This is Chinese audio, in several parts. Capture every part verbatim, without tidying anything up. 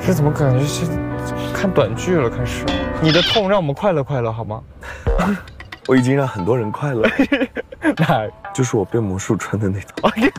这怎么感觉是看短剧了？开始，你的痛让我们快乐快乐好吗？ 我已经让很多人快乐。 哪？ 就是我变魔术穿的那种。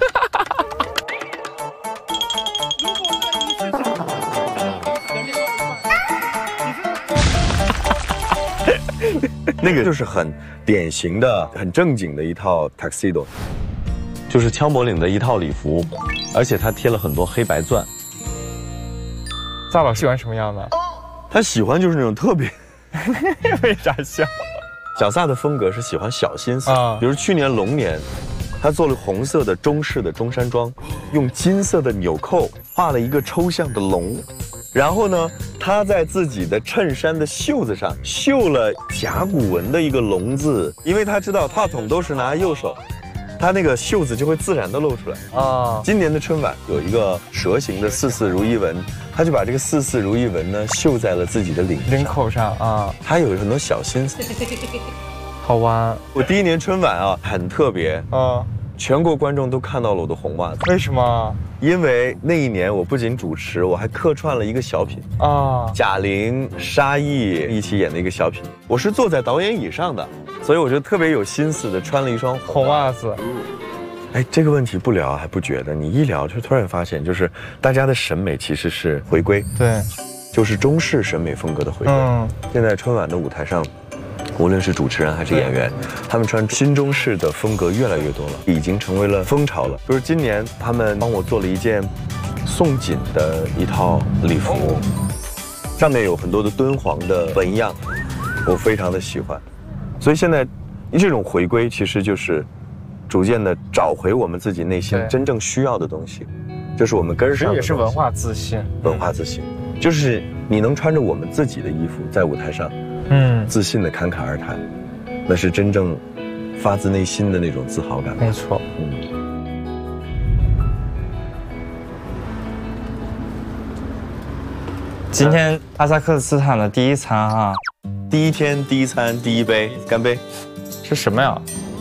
那个就是很典型的、很正经的一套 tuxedo， 就是枪柏岭的一套礼服，而且它贴了很多黑白钻。 萨老喜欢什么样的？ 他喜欢就是那种特别， 为啥笑？ 小萨的风格是喜欢小心思啊，比如去年龙年，他做了红色的中式的中山装，用金色的纽扣画了一个抽象的龙。然后呢，他在自己的衬衫的袖子上绣了甲骨文的一个龙字，因为他知道话筒都是拿右手，他那个袖子就会自然的露出来啊。今年的春晚有一个蛇形的四四如意纹，他就把这个四四如意纹呢绣在了自己的领领口上啊。 他有很多小心思， 好玩。 我第一年春晚啊很特别啊， 全国观众都看到了我的红袜子。 为什么？ 因为那一年我不仅主持，我还客串了一个小品啊，贾玲、沙溢一起演的一个小品。我是坐在导演椅上的，所以我就特别有心思的穿了一双红袜子。 哎，这个问题不聊还不觉得，你一聊就突然发现，就是大家的审美其实是回归， 对， 就是中式审美风格的回归。嗯，现在春晚的舞台上，无论是主持人还是演员，他们穿新中式的风格越来越多了，已经成为了风潮了。就是今年他们帮我做了一件宋锦的一套礼服，上面有很多的敦煌的纹样，我非常的喜欢。所以现在这种回归其实就是逐渐的找回我们自己内心真正需要的东西，这是我们根上的。 这也是文化自信， 文化自信就是你能穿着我们自己的衣服在舞台上。嗯，自信的侃侃而谈，那是真正发自内心的那种自豪感。 没错，嗯。今天哈萨克斯坦的第一餐哈， 第一天第一餐第一杯，干杯！ 是什么呀？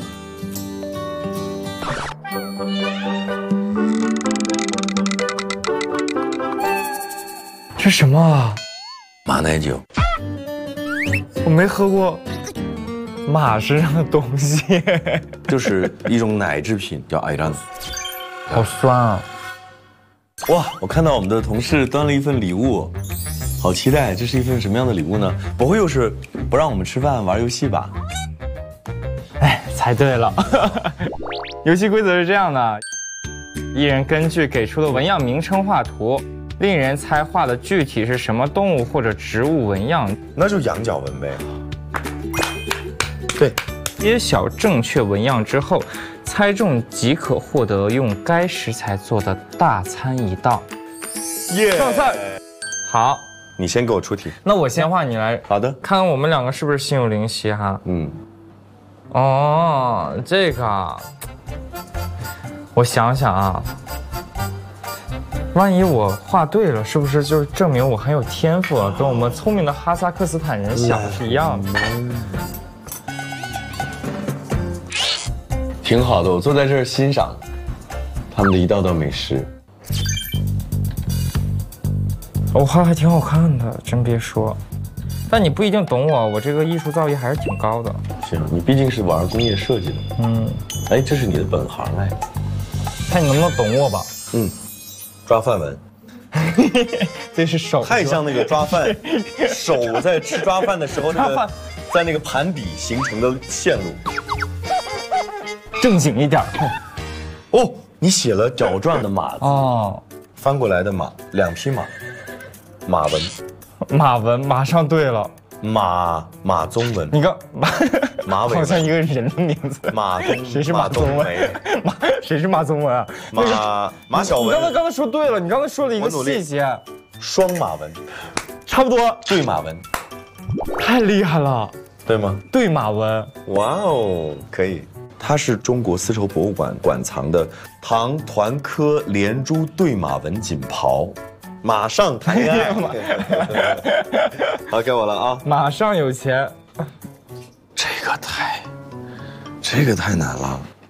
这什么啊？ 马奶酒。 我没喝过马身上的东西， 就是一种奶制品，叫艾让。 好酸啊！ 哇，我看到我们的同事端了一份礼物，好期待，这是一份什么样的礼物呢？不会又是不让我们吃饭玩游戏吧？ 哎，猜对了。游戏规则是这样的：一人根据给出的纹样名称画图。令人猜画的具体是什么动物或者植物纹样？ 那就羊角纹呗。 对，揭晓正确纹样之后，猜中即可获得用该食材做的大餐一道。 耶！ 上菜。好， 你先给我出题。 那我先画，你来。 好的。看看我们两个是不是心有灵犀哈？嗯。哦，这个啊，我想想啊。万一我画对了，是不是就证明我很有天赋啊？跟我们聪明的哈萨克斯坦人想的是一样的。 挺好的，我坐在这儿欣赏他们的一道道美食。 我画还挺好看的，真别说。但你不一定懂我，我这个艺术造诣还是挺高的。 行，你毕竟是玩工业设计的。嗯。哎，这是你的本行哎。 看你能不能懂我吧。嗯。 抓饭纹， 这是手， 太像那个抓饭，手在吃抓饭的时候，那个在那个盘底形成的线路。 正经一点。 哦，你写了角状的马字哦，翻过来的马，两匹马，马纹， 马纹，马上对了。 马马宗文， 你看马马尾好像一个人的名字。 马宗， 谁是马宗文？马谁是马宗文啊？ 马马小文。 你刚才刚才说对了，你刚才说了一个细节， 双马纹， 差不多。 对马纹， 太厉害了， 对吗？ 对马纹， 哇哦，可以。它是中国丝绸博物馆馆藏的唐团科连珠对马纹锦袍。马上谈恋爱，好，该我了啊！ 马上有钱， 这个太，这个太难了。